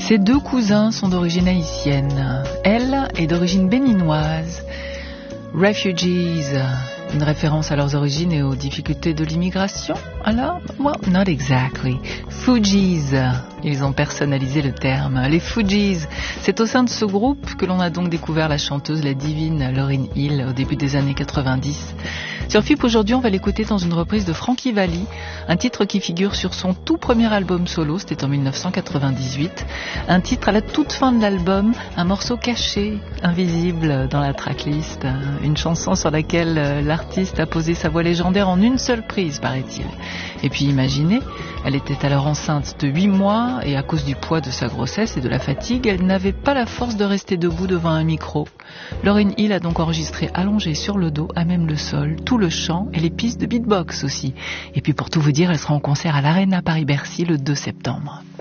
Ses deux cousins sont d'origine haïtienne. Elle est d'origine béninoise. Refugees, une référence à leurs origines et aux difficultés de l'immigration. Alors, well, not exactly. Fugees, ils ont personnalisé le terme. Les Fugees, c'est au sein de ce groupe que l'on a donc découvert la chanteuse, la divine Lauryn Hill au début des années 90. Sur FIP aujourd'hui, on va l'écouter dans une reprise de Frankie Valli, un titre qui figure sur son tout premier album solo, c'était en 1998. Un titre à la toute fin de l'album, un morceau caché, invisible dans la tracklist, une chanson sur laquelle l'artiste a posé sa voix légendaire en une seule prise, paraît-il. Et puis imaginez, elle était alors enceinte de 8 mois et à cause du poids de sa grossesse et de la fatigue, elle n'avait pas la force de rester debout devant un micro. Lauryn Hill a donc enregistré allongée sur le dos, à même le sol, tout le chant et les pistes de beatbox aussi. Et puis pour tout vous dire, elle sera en concert à l'Arena Paris-Bercy le 2 septembre.